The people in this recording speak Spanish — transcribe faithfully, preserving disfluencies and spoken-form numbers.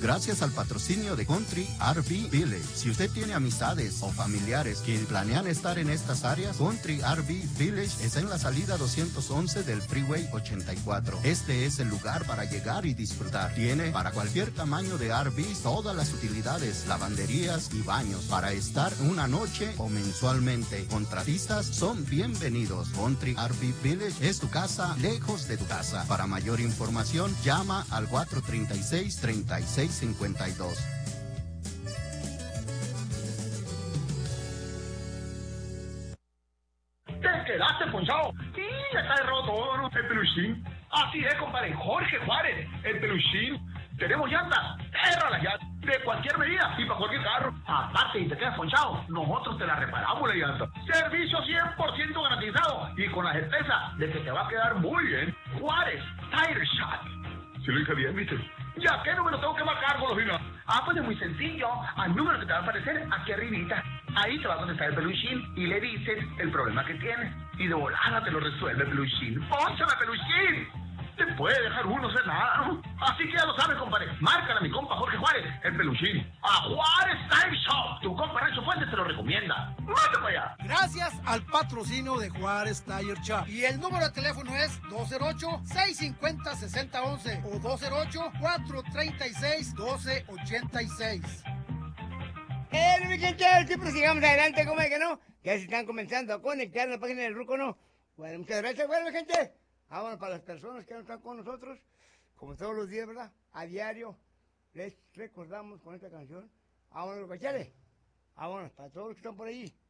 gracias al patrocinio de Country R V Village. Si usted tiene amistades o familiares que planean estar en estas áreas, Country R V Village es en la salida doscientos once del Freeway ochenta y cuatro. Este es el lugar para llegar y disfrutar. Tiene para cualquier tamaño de R V todas las utilidades, lavanderías y baños para estar una noche o mensualmente. Contratistas son bienvenidos. Country R V Village es tu casa lejos de tu casa. Para mayor información, llama al cuatro tres seis, tres seis cinco dos. ¿Te quedaste ponchado? Sí, ya está errado todo, ¿no? El peluchín. Así es, compadre. Jorge Juárez, el peluchín. Tenemos llantas, erra las llantas, de cualquier medida y para cualquier carro. Aparte, si te quedas ponchado, nosotros te la reparamos la llanta. Servicio cien por ciento garantizado y con la certeza de que te va a quedar muy bien. Juárez Tire Shop. Si lo dije bien, ¿viste? ¿Ya qué número tengo que marcar, Golosina? Ah, pues es muy sencillo. Al número que te va a aparecer aquí arribita. Ahí te va a contestar el peluchín y le dices el problema que tienes. Y de volada te lo resuelve el peluchín. ¡Pónchame, peluchín! Te puede dejar uno sin nada, ¿no? Así que ya lo sabes, compadre. Márcala a mi compa Jorge Juárez, el peluchín. A Juárez Tire Shop. Tu compa Rancho Fuentes te lo recomienda. ¡Mate para allá! Gracias al patrocinio de Juárez Tire Shop. Y el número de teléfono es dos cero ocho, seis cinco cero, seis cero uno uno o dos cero ocho, cuatro tres seis, uno dos ocho seis. ¡Eh, mi gente! Siempre sigamos adelante, ¿cómo es que no? Ya se están comenzando a conectar en la página del Ruco, ¿no? Bueno, muchas gracias, bueno, mi gente. Ah, bueno, para las personas que no están con nosotros, como todos los días, ¿verdad? A diario, les recordamos con esta canción. Ah, bueno, los cachales. Ah, bueno, para todos los que están por ahí.